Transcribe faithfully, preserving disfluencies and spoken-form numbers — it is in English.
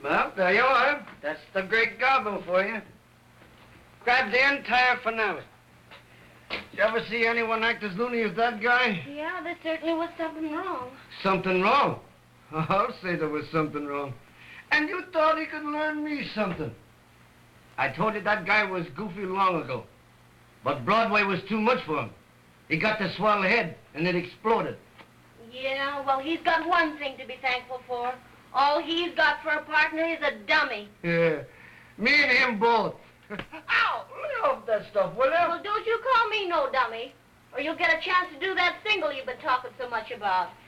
Well, there you are. That's the Great Gobble for you. Grab the entire finale. Did you ever see anyone act as loony as that guy? Yeah, there certainly was something wrong. Something wrong? I'll say there was something wrong. And you thought he could learn me something. I told you that guy was goofy long ago. But Broadway was too much for him. He got the swell head, and it exploded. Yeah, well, he's got one thing to be thankful for. All he's got for a partner is a dummy. Yeah, me and him both. Ow! Lay off that stuff, will you? Well, don't you call me no dummy, or you'll get a chance to do that single you've been talking so much about.